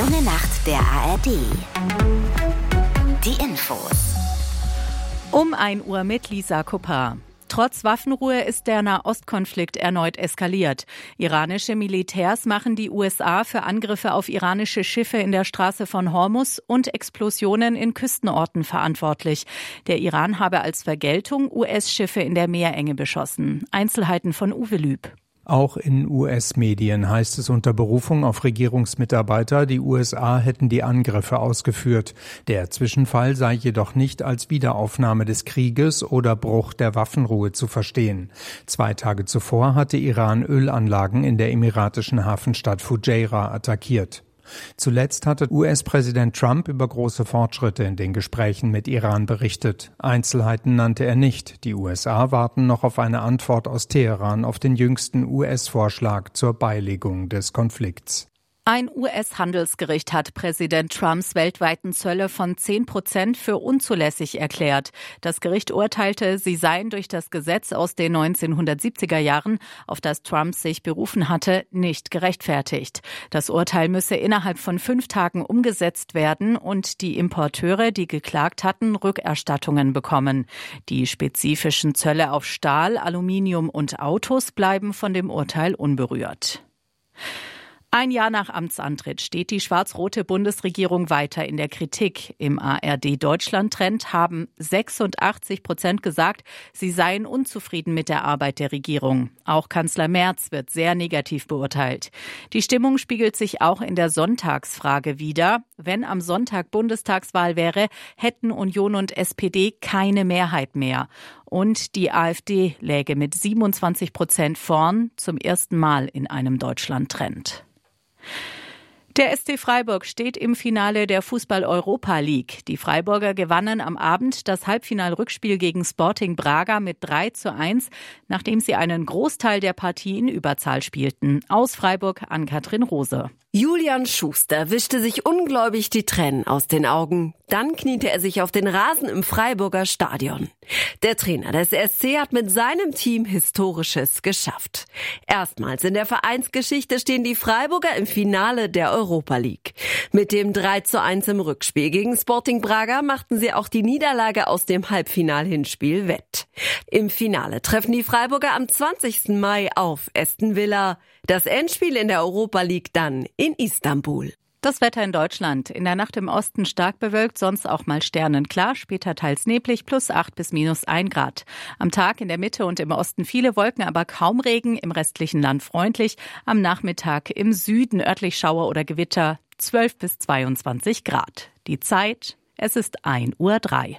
junge Nacht der ARD. Die Infos. Um 1 Uhr mit Lisa Koppar. Trotz Waffenruhe ist der Nahostkonflikt erneut eskaliert. Iranische Militärs machen die USA für Angriffe auf iranische Schiffe in der Straße von Hormuz und Explosionen in Küstenorten verantwortlich. Der Iran habe als Vergeltung US-Schiffe in der Meerenge beschossen. Einzelheiten von Uwe Lüb. Auch in US-Medien heißt es unter Berufung auf Regierungsmitarbeiter, die USA hätten die Angriffe ausgeführt. Der Zwischenfall sei jedoch nicht als Wiederaufnahme des Krieges oder Bruch der Waffenruhe zu verstehen. 2 Tage zuvor hatte Iran Ölanlagen in der emiratischen Hafenstadt Fujairah attackiert. Zuletzt hatte US-Präsident Trump über große Fortschritte in den Gesprächen mit Iran berichtet. Einzelheiten nannte er nicht. Die USA warten noch auf eine Antwort aus Teheran auf den jüngsten US-Vorschlag zur Beilegung des Konflikts. Ein US-Handelsgericht hat Präsident Trumps weltweiten Zölle von 10% für unzulässig erklärt. Das Gericht urteilte, sie seien durch das Gesetz aus den 1970er Jahren, auf das Trump sich berufen hatte, nicht gerechtfertigt. Das Urteil müsse innerhalb von 5 Tagen umgesetzt werden und die Importeure, die geklagt hatten, Rückerstattungen bekommen. Die spezifischen Zölle auf Stahl, Aluminium und Autos bleiben von dem Urteil unberührt. 1 Jahr nach Amtsantritt steht die schwarz-rote Bundesregierung weiter in der Kritik. Im ARD-Deutschland-Trend haben 86% gesagt, sie seien unzufrieden mit der Arbeit der Regierung. Auch Kanzler Merz wird sehr negativ beurteilt. Die Stimmung spiegelt sich auch in der Sonntagsfrage wider. Wenn am Sonntag Bundestagswahl wäre, hätten Union und SPD keine Mehrheit mehr. Und die AfD läge mit 27% vorn, zum ersten Mal in einem Deutschland-Trend. Der SC Freiburg steht im Finale der Fußball-Europa League. Die Freiburger gewannen am Abend das Halbfinal-Rückspiel gegen Sporting Braga mit 3:1, nachdem sie einen Großteil der Partie in Überzahl spielten. Aus Freiburg Ann-Kathrin Rose. Julian Schuster wischte sich ungläubig die Tränen aus den Augen. Dann kniete er sich auf den Rasen im Freiburger Stadion. Der Trainer des SC hat mit seinem Team Historisches geschafft. Erstmals in der Vereinsgeschichte stehen die Freiburger im Finale der Europa League. Mit dem 3:1 im Rückspiel gegen Sporting Braga machten sie auch die Niederlage aus dem Halbfinal-Hinspiel wett. Im Finale treffen die Freiburger am 20. Mai auf Aston Villa. Das Endspiel in der Europa League dann in Istanbul. Das Wetter in Deutschland. In der Nacht im Osten stark bewölkt, sonst auch mal sternenklar, später teils neblig, +8 bis -1 Grad. Am Tag in der Mitte und im Osten viele Wolken, aber kaum Regen, im restlichen Land freundlich. Am Nachmittag im Süden örtlich Schauer oder Gewitter, 12 bis 22 Grad. Die Zeit, es ist 1:03 Uhr.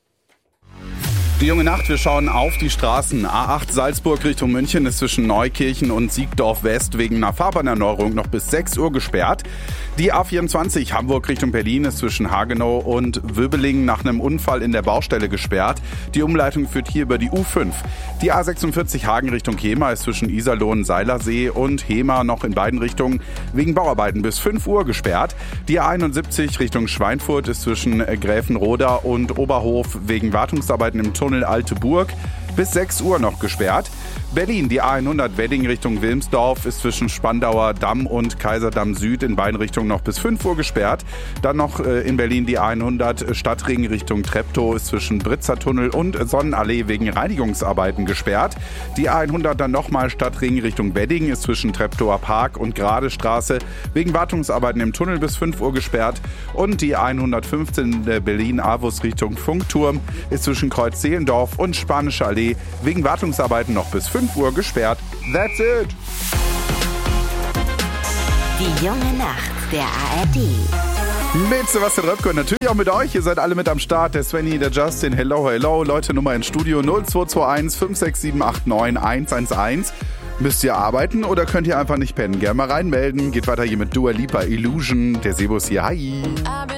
Die junge Nacht, wir schauen auf die Straßen. A8 Salzburg Richtung München ist zwischen Neukirchen und Siegdorf West wegen einer Fahrbahnerneuerung noch bis 6 Uhr gesperrt. Die A24 Hamburg Richtung Berlin ist zwischen Hagenow und Wöbelingen nach einem Unfall in der Baustelle gesperrt. Die Umleitung führt hier über die U5. Die A46 Hagen Richtung Kema ist zwischen Iserlohn, Seilersee und Hema noch in beiden Richtungen wegen Bauarbeiten bis 5 Uhr gesperrt. Die A71 Richtung Schweinfurt ist zwischen Gräfenroda und Oberhof wegen Wartungsarbeiten im Tunnel Alte Burg bis 6 Uhr noch gesperrt. Berlin, die A100 Wedding Richtung Wilmsdorf ist zwischen Spandauer Damm und Kaiserdamm Süd in beiden Richtungen noch bis 5 Uhr gesperrt. Dann noch in Berlin die A100 Stadtring Richtung Treptow ist zwischen Britzer Tunnel und Sonnenallee wegen Reinigungsarbeiten gesperrt. Die A100 dann nochmal Stadtring Richtung Wedding ist zwischen Treptower Park und Gradestraße wegen Wartungsarbeiten im Tunnel bis 5 Uhr gesperrt. Und die A115 Berlin-Avus Richtung Funkturm ist zwischen Kreuz-Zehlendorf und Spanische Allee wegen Wartungsarbeiten noch bis 5 Uhr gesperrt. That's it! Die junge Nacht der ARD. Mit Sebastian Röpke und natürlich auch mit euch. Ihr seid alle mit am Start. Der Svenny, der Justin. Hello, hello. Leute, Nummer ins Studio 0221 56789 111. Müsst ihr arbeiten oder könnt ihr einfach nicht pennen? Gerne mal reinmelden. Geht weiter hier mit Dua Lipa, Illusion. Der Sebus hier. Hi.